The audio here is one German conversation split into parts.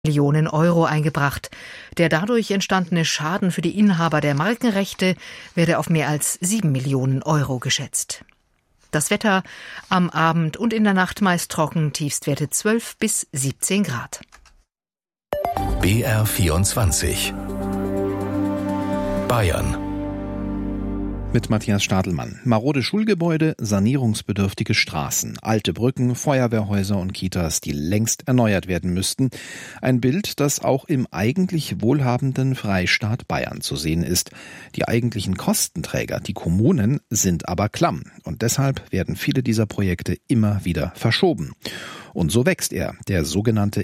Millionen Euro eingebracht. Der dadurch entstandene Schaden für die Inhaber der Markenrechte werde auf mehr als 7 Millionen Euro geschätzt. Das Wetter am Abend und in der Nacht meist trocken, Tiefstwerte 12 bis 17 Grad. BR24 Bayern mit Matthias Stadelmann. Marode Schulgebäude, sanierungsbedürftige Straßen, alte Brücken, Feuerwehrhäuser und Kitas, die längst erneuert werden müssten. Ein Bild, das auch im eigentlich wohlhabenden Freistaat Bayern zu sehen ist. Die eigentlichen Kostenträger, die Kommunen, sind aber klamm. Und deshalb werden viele dieser Projekte immer wieder verschoben. Und so wächst er, der sogenannte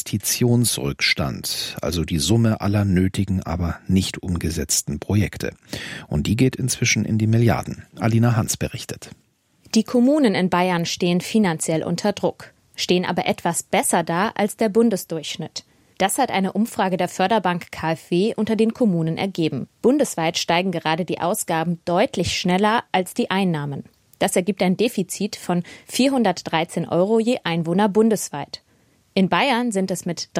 Investitionsrückstand, also die Summe aller nötigen, aber nicht umgesetzten Projekte. Und die geht inzwischen in die Milliarden. Alina Hans berichtet. Die Kommunen in Bayern stehen finanziell unter Druck, stehen aber etwas besser da als der Bundesdurchschnitt. Das hat eine Umfrage der Förderbank KfW unter den Kommunen ergeben. Bundesweit steigen gerade die Ausgaben deutlich schneller als die Einnahmen. Das ergibt ein Defizit von 413 Euro je Einwohner bundesweit. In Bayern sind es mit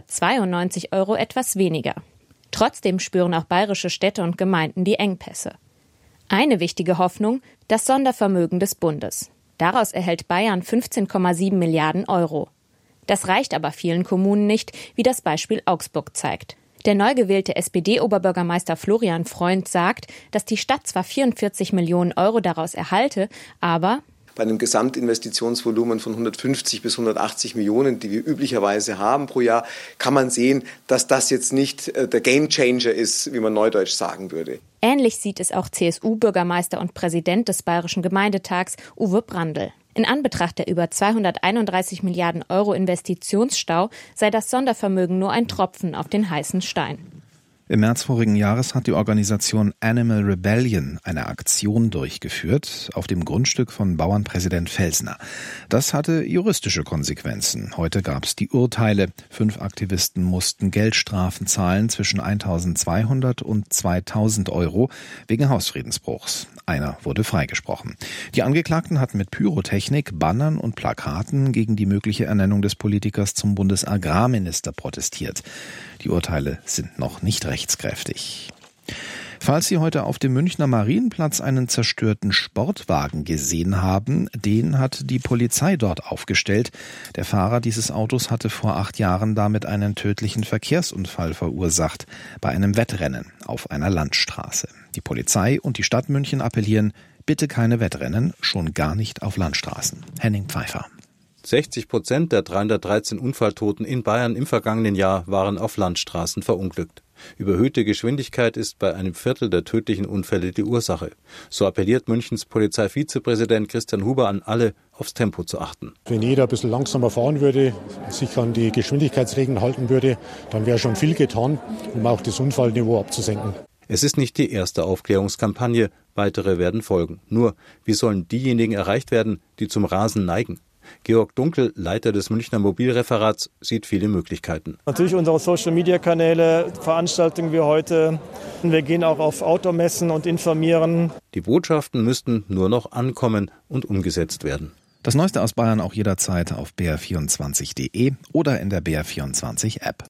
392 Euro etwas weniger. Trotzdem spüren auch bayerische Städte und Gemeinden die Engpässe. Eine wichtige Hoffnung, das Sondervermögen des Bundes. Daraus erhält Bayern 15,7 Milliarden Euro. Das reicht aber vielen Kommunen nicht, wie das Beispiel Augsburg zeigt. Der neu gewählte SPD-Oberbürgermeister Florian Freund sagt, dass die Stadt zwar 44 Millionen Euro daraus erhalte, aber bei einem Gesamtinvestitionsvolumen von 150 bis 180 Millionen, die wir üblicherweise haben pro Jahr, kann man sehen, dass das jetzt nicht der Gamechanger ist, wie man neudeutsch sagen würde. Ähnlich sieht es auch CSU-Bürgermeister und Präsident des Bayerischen Gemeindetags Uwe Brandl. In Anbetracht der über 231 Milliarden Euro Investitionsstau sei das Sondervermögen nur ein Tropfen auf den heißen Stein. Im März vorigen Jahres hat die Organisation Animal Rebellion eine Aktion durchgeführt auf dem Grundstück von Bauernpräsident Felsner. Das hatte juristische Konsequenzen. Heute gab es die Urteile. 5 Aktivisten mussten Geldstrafen zahlen zwischen 1.200 und 2.000 Euro wegen Hausfriedensbruchs. Einer wurde freigesprochen. Die Angeklagten hatten mit Pyrotechnik, Bannern und Plakaten gegen die mögliche Ernennung des Politikers zum Bundesagrarminister protestiert. Die Urteile sind noch nicht rechtskräftig. Falls Sie heute auf dem Münchner Marienplatz einen zerstörten Sportwagen gesehen haben, den hat die Polizei dort aufgestellt. Der Fahrer dieses Autos hatte vor 8 Jahren damit einen tödlichen Verkehrsunfall verursacht, bei einem Wettrennen auf einer Landstraße. Die Polizei und die Stadt München appellieren, bitte keine Wettrennen, schon gar nicht auf Landstraßen. Henning Pfeiffer. 60% der 313 Unfalltoten in Bayern im vergangenen Jahr waren auf Landstraßen verunglückt. Überhöhte Geschwindigkeit ist bei einem Viertel der tödlichen Unfälle die Ursache. So appelliert Münchens Polizeivizepräsident Christian Huber an alle, aufs Tempo zu achten. Wenn jeder ein bisschen langsamer fahren würde, sich an die Geschwindigkeitsregeln halten würde, dann wäre schon viel getan, um auch das Unfallniveau abzusenken. Es ist nicht die erste Aufklärungskampagne, weitere werden folgen. Nur, wie sollen diejenigen erreicht werden, die zum Rasen neigen? Georg Dunkel, Leiter des Münchner Mobilreferats, sieht viele Möglichkeiten. Natürlich unsere Social-Media-Kanäle, Veranstaltungen wie heute. Wir gehen auch auf Automessen und informieren. Die Botschaften müssten nur noch ankommen und umgesetzt werden. Das Neueste aus Bayern auch jederzeit auf br24.de oder in der BR24-App.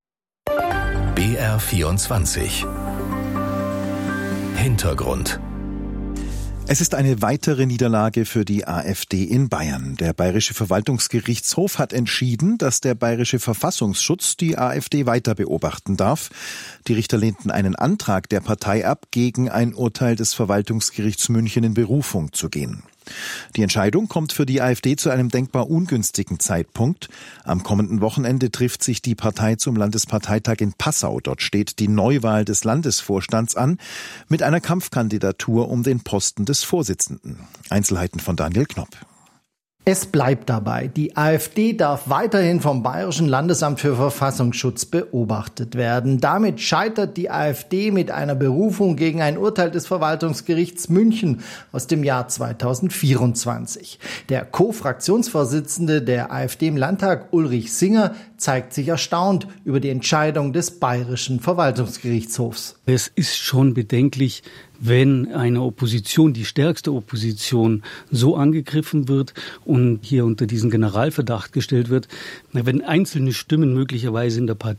BR24 Hintergrund. Es ist eine weitere Niederlage für die AfD in Bayern. Der Bayerische Verwaltungsgerichtshof hat entschieden, dass der Bayerische Verfassungsschutz die AfD weiter beobachten darf. Die Richter lehnten einen Antrag der Partei ab, gegen ein Urteil des Verwaltungsgerichts München in Berufung zu gehen. Die Entscheidung kommt für die AfD zu einem denkbar ungünstigen Zeitpunkt. Am kommenden Wochenende trifft sich die Partei zum Landesparteitag in Passau. Dort steht die Neuwahl des Landesvorstands an, mit einer Kampfkandidatur um den Posten des Vorsitzenden. Einzelheiten von Daniel Knopp. Es bleibt dabei. Die AfD darf weiterhin vom Bayerischen Landesamt für Verfassungsschutz beobachtet werden. Damit scheitert die AfD mit einer Berufung gegen ein Urteil des Verwaltungsgerichts München aus dem Jahr 2024. Der Co-Fraktionsvorsitzende der AfD im Landtag, Ulrich Singer, zeigt sich erstaunt über die Entscheidung des Bayerischen Verwaltungsgerichtshofs. Es ist schon bedenklich, wenn eine Opposition, die stärkste Opposition, so angegriffen wird und hier unter diesen Generalverdacht gestellt wird. Wenn einzelne Stimmen möglicherweise in der Partei